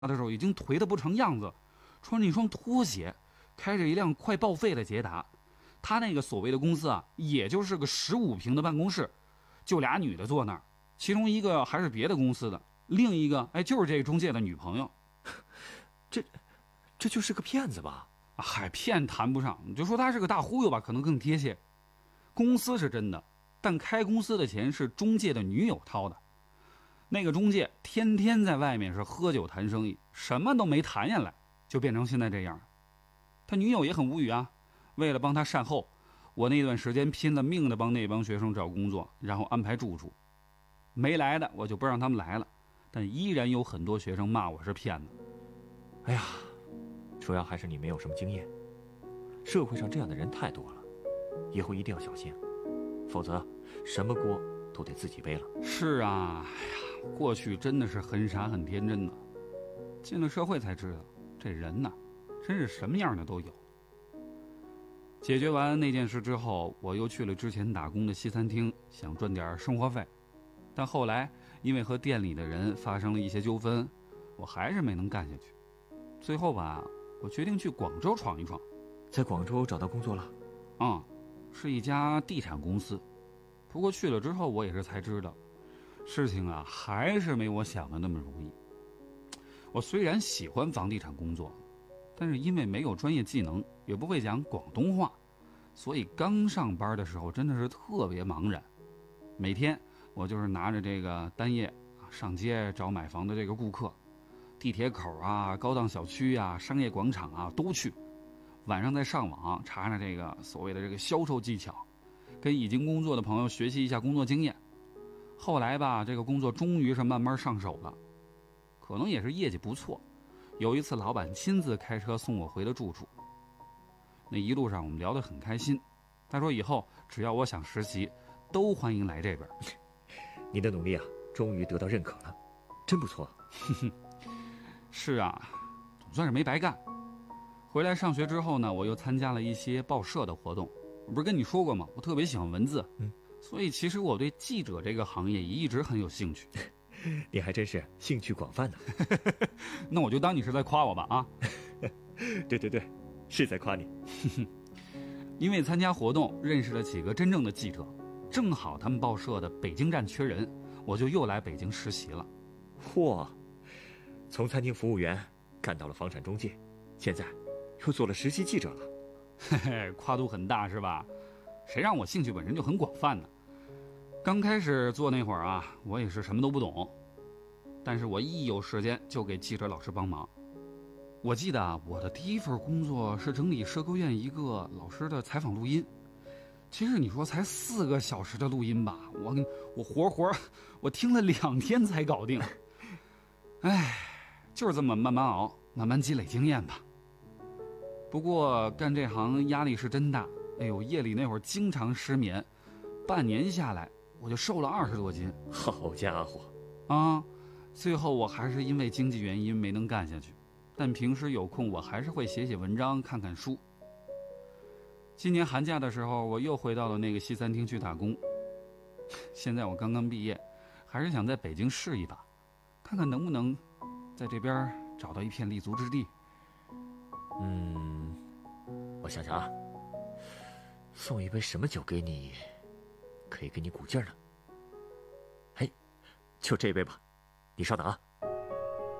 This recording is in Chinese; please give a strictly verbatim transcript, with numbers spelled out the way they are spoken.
的时候已经颓得不成样子，穿着一双拖鞋，开着一辆快报废的捷达。他那个所谓的公司啊，也就是个十五平的办公室，就俩女的坐那儿，其中一个还是别的公司的，另一个哎就是这个中介的女朋友。 这这就是个骗子吧？ 嗨，骗谈不上，你就说他是个大忽悠吧，可能更贴切。公司是真的，但开公司的钱是中介的女友掏的。那个中介天天在外面是喝酒谈生意，什么都没谈下来，就变成现在这样了。他女友也很无语啊，为了帮他善后，我那段时间拼了命的帮那帮学生找工作，然后安排住处。没来的我就不让他们来了，但依然有很多学生骂我是骗子。 哎呀，主要还是你没有什么经验，社会上这样的人太多了，以后一定要小心，否则什么锅都得自己背了。 是啊，哎呀，过去真的是很傻很天真的，进了社会才知道，这人呢，真是什么样的都有。解决完那件事之后，我又去了之前打工的西餐厅，想赚点生活费，但后来因为和店里的人发生了一些纠纷，我还是没能干下去。最后吧，我决定去广州闯一闯。 在广州找到工作了？ 嗯，是一家地产公司。不过去了之后，我也是才知道，事情啊还是没我想的那么容易。我虽然喜欢房地产工作，但是因为没有专业技能，也不会讲广东话，所以刚上班的时候真的是特别茫然。每天我就是拿着这个单页上街找买房的这个顾客，地铁口啊、高档小区啊、商业广场啊都去，晚上再上网查查这个所谓的这个销售技巧，跟已经工作的朋友学习一下工作经验。后来吧，这个工作终于是慢慢上手了，可能也是业绩不错。有一次老板亲自开车送我回了住处，那一路上我们聊得很开心。他说以后只要我想实习，都欢迎来这边。 你的努力啊，终于得到认可了，真不错。 是啊，总算是没白干。回来上学之后呢，我又参加了一些报社的活动。我不是跟你说过吗？我特别喜欢文字， 嗯， 所以其实我对记者这个行业也一直很有兴趣。 你还真是兴趣广泛呢。 那我就当你是在夸我吧啊。 对对对，是在夸你。 因为参加活动认识了几个真正的记者，正好他们报社的北京站缺人，我就又来北京实习了。 嚯，从餐厅服务员干到了房产中介，现在又做了实习记者了。 嘿嘿，跨度很大是吧？谁让我兴趣本身就很广泛呢？刚开始做那会儿啊，我也是什么都不懂，但是我一有时间就给记者老师帮忙。我记得啊，我的第一份工作是整理社科院一个老师的采访录音。其实你说才四个小时的录音吧，我我活活我听了两天才搞定。哎，就是这么慢慢熬，慢慢积累经验吧。不过干这行压力是真大，哎呦，夜里那会儿经常失眠，半年下来我就瘦了二十多斤。 好家伙啊！最后我还是因为经济原因没能干下去，但平时有空我还是会写写文章、看看书。今年寒假的时候，我又回到了那个西餐厅去打工。现在我刚刚毕业，还是想在北京试一把，看看能不能在这边找到一片立足之地。 嗯，我想想啊，送一杯什么酒给你，可以给你鼓劲儿呢？嘿，就这杯吧，你稍等啊。